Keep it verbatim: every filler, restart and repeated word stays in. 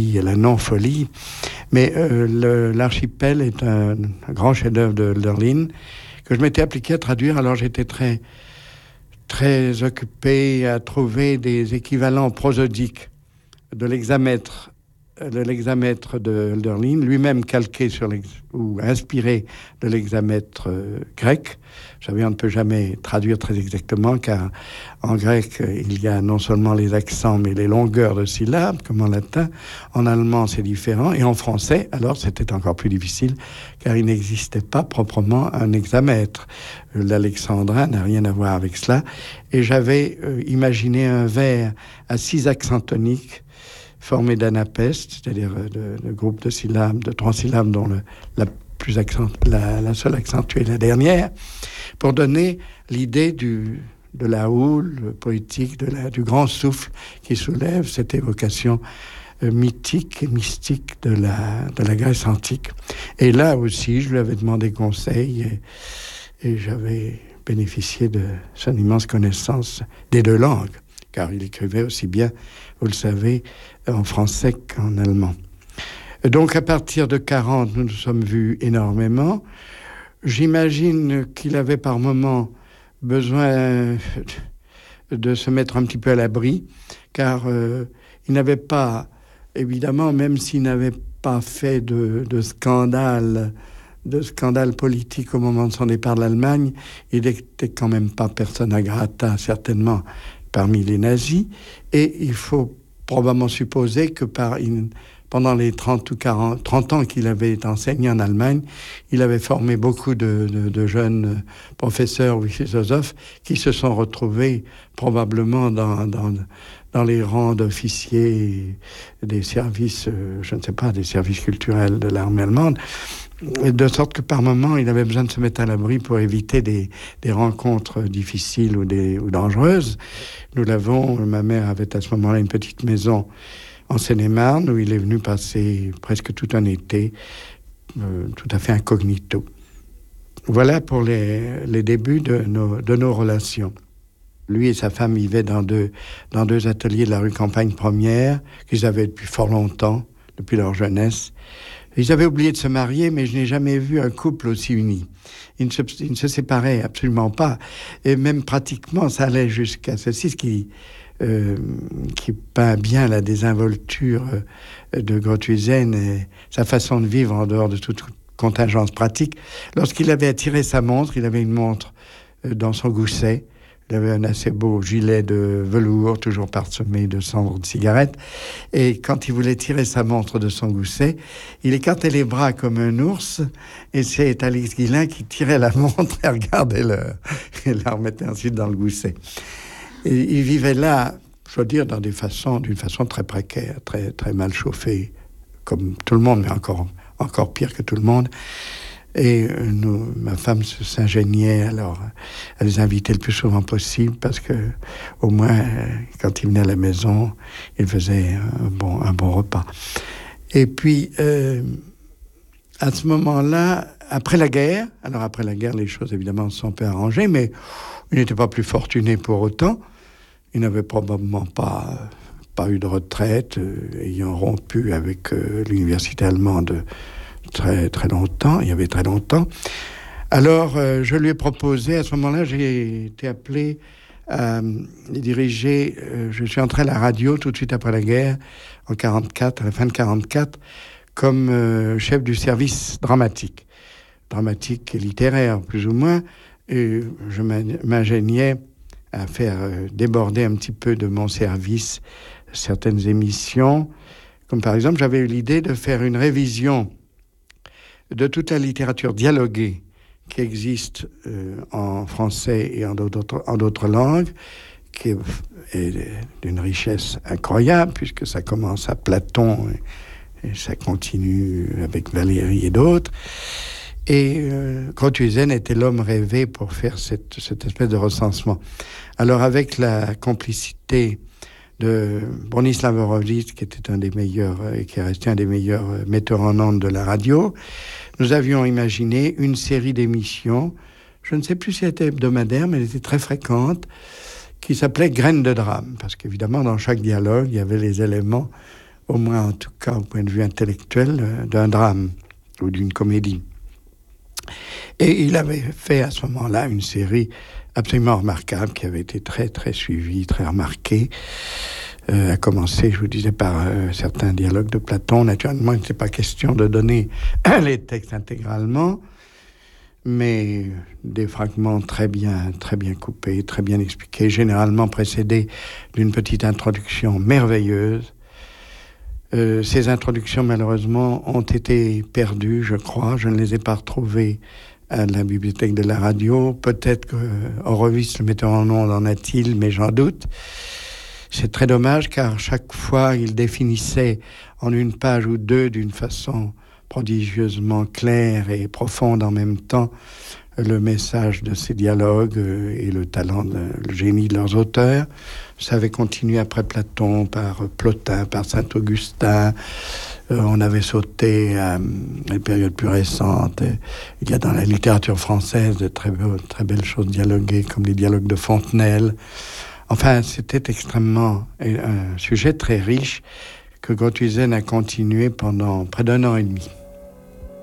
folie et la non-folie. Mais euh, le, l'archipel est un, un grand chef-d'œuvre de Hölderlin que je m'étais appliqué à traduire. Alors j'étais très, très occupé à trouver des équivalents prosodiques de l'hexamètre, de l'hexamètre de Hölderlin, lui-même calqué sur l'ex, ou inspiré de l'hexamètre euh, grec. Vous savez, on ne peut jamais traduire très exactement, car en grec, il y a non seulement les accents, mais les longueurs de syllabes, comme en latin. En allemand, c'est différent. Et en français, alors, c'était encore plus difficile, car il n'existait pas proprement un hexamètre. L'alexandrin n'a rien à voir avec cela. Et j'avais euh, imaginé un vers à six accents toniques, formé d'anapestes, c'est-à-dire de, de groupes de syllabes, de trois syllabes, dont le, la, plus accent, la, la seule accentuée est la dernière, pour donner l'idée du, de la houle poétique, de la, du grand souffle qui soulève cette évocation euh, mythique et mystique de la, de la Grèce antique. Et là aussi, je lui avais demandé conseil et, et j'avais bénéficié de son immense connaissance des deux langues, car il écrivait aussi bien, vous le savez, en français qu'en allemand. Donc, à partir de quarante, nous nous sommes vus énormément. J'imagine qu'il avait par moments besoin de se mettre un petit peu à l'abri, car euh, il n'avait pas, évidemment, même s'il n'avait pas fait de, de scandale, de scandale politique au moment de son départ de l'Allemagne, il n'était quand même pas persona grata, certainement, parmi les nazis, et il faut probablement supposer que par une, pendant les trente ou quarante, trente ans qu'il avait enseigné en Allemagne, il avait formé beaucoup de, de, de jeunes professeurs ou philosophes qui se sont retrouvés probablement dans, dans, dans les rangs d'officiers des services, je ne sais pas, des services culturels de l'armée allemande, de sorte que par moment, il avait besoin de se mettre à l'abri pour éviter des, des rencontres difficiles ou, des, ou dangereuses. Nous l'avons, ma mère avait à ce moment-là une petite maison en Seine-et-Marne, où il est venu passer presque tout un été, euh, tout à fait incognito. Voilà pour les, les débuts de nos, de nos relations. Lui et sa femme vivaient dans deux, dans deux ateliers de la rue Campagne Première, qu'ils avaient depuis fort longtemps, depuis leur jeunesse. Ils avaient oublié de se marier, mais je n'ai jamais vu un couple aussi uni. Ils ne se, ils ne se séparaient absolument pas. Et même pratiquement, ça allait jusqu'à ceci, ce qui, euh, qui peint bien la désinvolture de Grothuizen et sa façon de vivre en dehors de toute contingence pratique. Lorsqu'il avait attiré sa montre, il avait une montre dans son gousset. Il avait un assez beau gilet de velours, toujours parsemé de cendres de cigarettes. Et quand il voulait tirer sa montre de son gousset, il écartait les bras comme un ours. Et c'est Alix Guillain qui tirait la montre et regardait l'heure. Et la remettait ensuite dans le gousset. Et il vivait là, je dois dire, dans des façons, d'une façon très précaire, très, très mal chauffée, comme tout le monde, mais encore, encore pire que tout le monde. Et nous, ma femme s'ingéniait alors à les inviter le plus souvent possible parce que au moins quand ils venaient à la maison, ils faisaient un bon, un bon repas. Et puis euh, à ce moment-là, après la guerre, alors après la guerre, les choses évidemment se sont peu arrangées, mais il n'était pas plus fortuné pour autant. Il n'avait probablement pas pas eu de retraite, euh, ayant rompu avec euh, l'université allemande très très longtemps, il y avait très longtemps. Alors, euh, je lui ai proposé, à ce moment-là, j'ai été appelé à diriger, euh, je suis entré à la radio tout de suite après la guerre, en quarante-quatre, à la fin de quarante-quatre, comme euh, chef du service dramatique, dramatique et littéraire, plus ou moins, et je m'ingéniais à faire euh, déborder un petit peu de mon service certaines émissions, comme par exemple, j'avais eu l'idée de faire une révision de toute la littérature dialoguée qui existe euh, en français et en d'autres, en d'autres langues, qui est, est d'une richesse incroyable, puisque ça commence à Platon et, et ça continue avec Valéry et d'autres. Et euh, Grothuizen était l'homme rêvé pour faire cette, cette espèce de recensement. Alors, avec la complicité de Bronislaw Horowitz, qui était un des meilleurs, et qui est resté un des meilleurs metteurs en ondes de la radio, nous avions imaginé une série d'émissions, je ne sais plus si elle était hebdomadaire, mais elle était très fréquente, qui s'appelait Graines de drame, parce qu'évidemment, dans chaque dialogue, il y avait les éléments au moins en tout cas au point de vue intellectuel, euh, d'un drame ou d'une comédie. Et il avait fait à ce moment-là une série absolument remarquable qui avait été très très suivie, très remarquée. Euh, a commencé, je vous disais, par euh, certains dialogues de Platon. Naturellement, il n'était pas question de donner les textes intégralement, mais des fragments très bien, très bien coupés, très bien expliqués, généralement précédés d'une petite introduction merveilleuse. Euh, ces introductions, malheureusement, ont été perdues, je crois. Je ne les ai pas retrouvées à la bibliothèque de la radio. Peut-être qu'Horowitz, le metteur en ondes, en a-t-il, mais j'en doute. C'est très dommage, car chaque fois, il définissait en une page ou deux, d'une façon prodigieusement claire et profonde en même temps, le message de ces dialogues et le talent, le génie de leurs auteurs. Ça avait continué après Platon, par Plotin, par Saint-Augustin. Euh, on avait sauté à les périodes plus récentes. Il y a dans la littérature française de très, be- très belles choses dialoguées, comme les dialogues de Fontenelle. Enfin, c'était extrêmement un sujet très riche que Grothuizen a continué pendant près d'un an et demi.